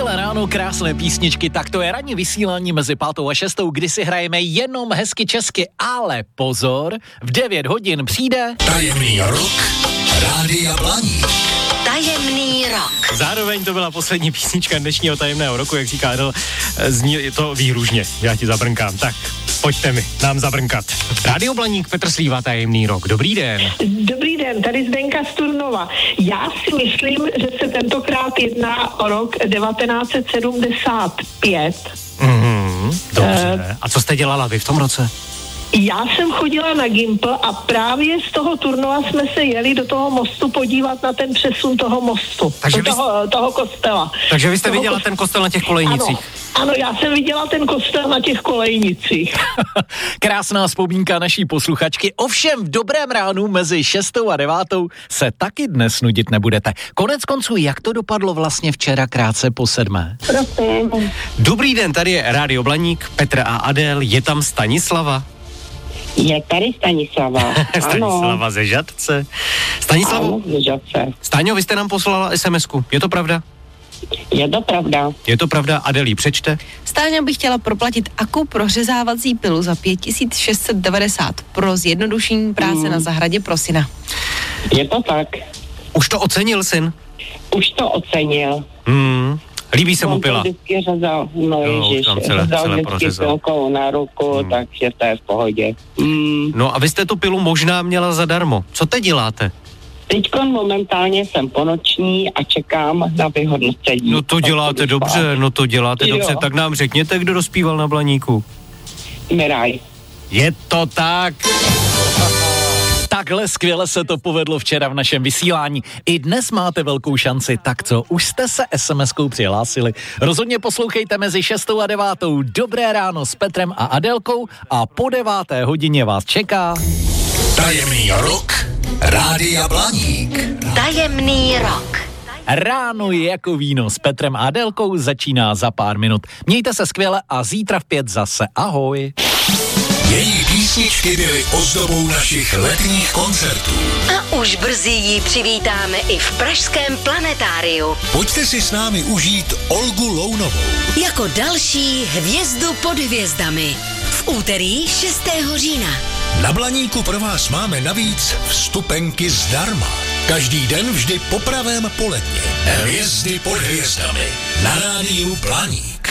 Skvělé ráno, krásné písničky, tak to je ranní vysílání mezi 5. a 6, kdy si hrajeme jenom hezky česky, ale pozor, v 9 hodin přijde Tajemný rok Rádia Blaník. Tajemný rok. Zároveň to byla poslední písnička dnešního tajemného roku, jak říká Adel, zní to výhružně, já ti zabrnkám, tak pojďte mi nám zabrnkat. Rádio Blaník, Petr Slíva, Tajemný rok, dobrý den. Dobrý den, tady Zdenka z Turnova. Já si myslím, že se tentokrát jedná o rok 1975. Dobře, a co jste dělala vy v tom roce? Já jsem chodila na Gimpl a právě z toho Turnova jsme se jeli do toho mostu podívat na ten přesun toho mostu, toho kostela. Takže vy jste viděla ten kostel na těch kolejnicích? Ano, já jsem viděla ten kostel na těch kolejnicích. Krásná vzpomínka naší posluchačky. Ovšem v dobrém ránu mezi 6. a 9. se taky dnes nudit nebudete. Konec konců, jak to dopadlo vlastně včera krátce po 7? Prosím. Dobrý den, tady je Rádio Blaník, Petr a Adel, je tam Stanislava? Je tady Stanislava. Stanislava ze Žatce. Stanislavo, Ano, ze Žatce. Staňo, vy jste nám poslala SMS-ku, je to pravda? Je to pravda. Je to pravda, Adel, přečte. Stáňa bych chtěla proplatit Aku prořezávací pilu za 5690 pro zjednodušení práce na zahradě pro syna. Je to tak. Už to ocenil syn? Už to ocenil. Líbí se mu pila? On to vždycky řezal, celé vždycky prořezal. pilkou na ruku, takže to je v pohodě. No a vy jste tu pilu možná měla zadarmo. Co teď děláte? Teďkon momentálně jsem ponoční a čekám na vyhodnocení. No to děláte dobře, tak nám řekněte, kdo dospíval na Blaníku. Miraj. Je to tak. Takhle skvěle se to povedlo včera v našem vysílání. I dnes máte velkou šanci, tak co, už jste se SMS-kou přihlásili. Rozhodně poslouchejte mezi 6. a 9. Dobré ráno s Petrem a Adelkou a po 9. hodině vás čeká Tajemný rok Rádia Blaník. Tajemný rok. Ráno je jako víno s Petrem a Adelkou začíná za pár minut. Mějte se skvěle a zítra v 5 zase. Ahoj. Její písničky byly ozdobou našich letních koncertů. A už brzy ji přivítáme i v pražském Planetáriu. Pojďte si s námi užít Olgu Lounovou. Jako další hvězdu pod hvězdami. V úterý 6. října. Na Blaníku pro vás máme navíc vstupenky zdarma. Každý den vždy po pravém poledni. Hvězdy pod hvězdami. Na rádiu Blaník.